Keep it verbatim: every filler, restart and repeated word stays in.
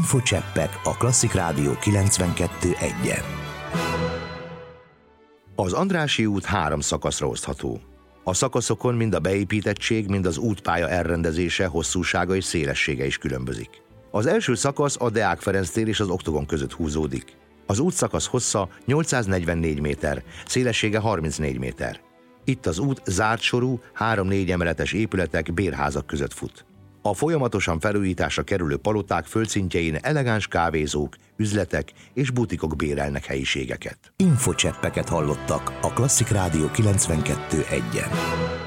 Infocseppek a Klasszik Rádió kilencvenkettő egyen. Az Andrássy út három szakaszra osztható. A szakaszokon mind a beépítettség, mind az útpálya elrendezése, hosszúsága és szélessége is különbözik. Az első szakasz a Deák Ferenc tér és az Oktogon között húzódik. Az útszakasz hossza nyolcszáznegyvennégy méter, szélessége harmincnégy méter. Itt az út zárt sorú, három-négy emeletes épületek, bérházak között fut. A folyamatosan felújításra kerülő paloták földszintjein elegáns kávézók, üzletek és butikok bérelnek helyiségeket. Infocseppeket hallottak a Klasszik Rádió kilencvenkettő egyen.